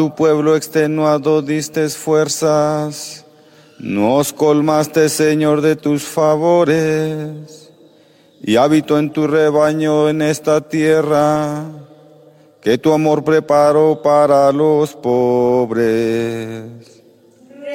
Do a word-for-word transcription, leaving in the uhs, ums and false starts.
tu pueblo extenuado diste fuerzas, nos colmaste, Señor, de tus favores, y habito en tu rebaño en esta tierra, que tu amor preparó para los pobres.